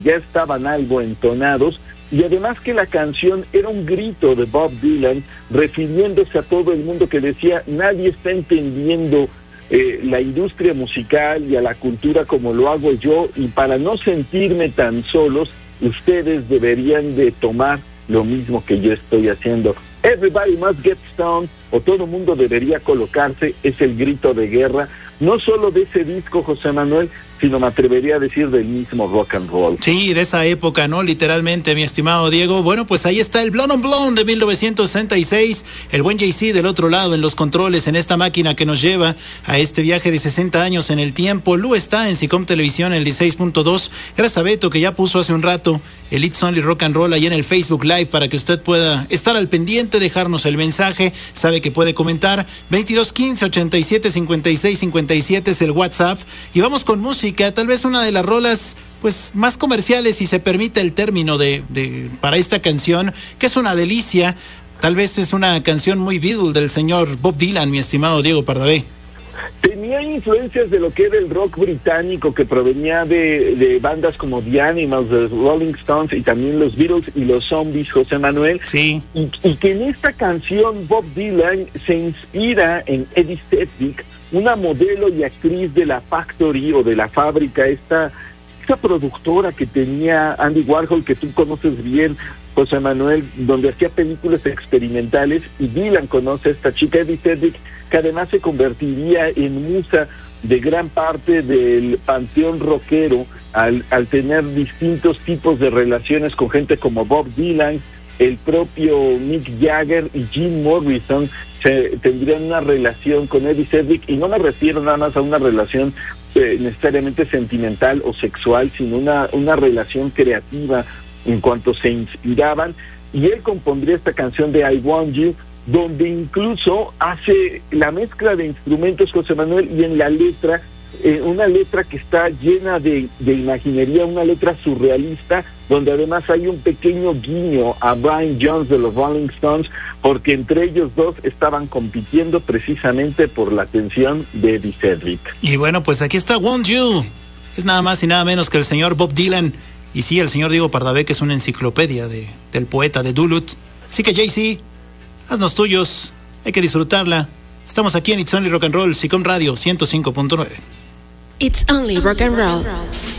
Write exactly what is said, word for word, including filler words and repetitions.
ya estaban algo entonados, y además que la canción era un grito de Bob Dylan refiriéndose a todo el mundo, que decía: nadie está entendiendo eh, la industria musical y a la cultura como lo hago yo, y para no sentirme tan solos, ustedes deberían de tomar lo mismo que yo estoy haciendo. Everybody must get stoned, o todo el mundo debería colocarse, es el grito de guerra, no solo de ese disco, José Manuel, sino me atrevería a decir del mismo rock and roll. Sí, de esa época, ¿no? Literalmente, mi estimado Diego. Bueno, pues ahí está el Blonde on Blonde de mil novecientos sesenta y seis, el buen Jay-Z del otro lado en los controles, en esta máquina que nos lleva a este viaje de sesenta años en el tiempo. Lu está en Sicom Televisión, el dieciséis punto dos. Gracias a Beto, que ya puso hace un rato el It's Only Rock and Roll ahí en el Facebook Live para que usted pueda estar al pendiente, dejarnos el mensaje. Sabe que puede comentar. veintidós quince ochenta y siete cincuenta y seis cincuenta y siete es el WhatsApp. Y vamos con música, tal vez una de las rolas pues más comerciales, si se permite el término de, de para esta canción, que es una delicia. Tal vez es una canción muy Beatle del señor Bob Dylan, mi estimado Diego Pardavé. Tenía influencias de lo que era el rock británico, que provenía de, de bandas como The Animals, los Rolling Stones y también los Beatles y los Zombies, José Manuel. Sí. Y, y que en esta canción Bob Dylan se inspira en Eddie Sedgwick, una modelo y actriz de la Factory o de la fábrica, esta, esta productora que tenía Andy Warhol, que tú conoces bien, José Manuel, donde hacía películas experimentales, y Dylan conoce a esta chica, Eddie Sedgwick, que además se convertiría en musa de gran parte del panteón rockero al, al tener distintos tipos de relaciones con gente como Bob Dylan, el propio Mick Jagger y Jim Morrison. Se tendrían una relación con Eddie Sedgwick, y no me refiero nada más a una relación eh, necesariamente sentimental o sexual, sino una, una relación creativa en cuanto se inspiraban, y él compondría esta canción de I Want You, donde incluso hace la mezcla de instrumentos, José Manuel, y en la letra, eh, una letra que está llena de, de imaginería, una letra surrealista, donde además hay un pequeño guiño a Brian Jones de los Rolling Stones, porque entre ellos dos estaban compitiendo precisamente por la atención de Eddie Sedgwick. Y bueno, pues aquí está Want You, es nada más y nada menos que el señor Bob Dylan, y sí, el señor Diego Pardavé, que es una enciclopedia de, del poeta de Duluth. Así que Jay-Z, haznos tuyos, hay que disfrutarla. Estamos aquí en It's Only Rock and Roll, Sicom Radio ciento cinco punto nueve. It's Only Rock and Roll.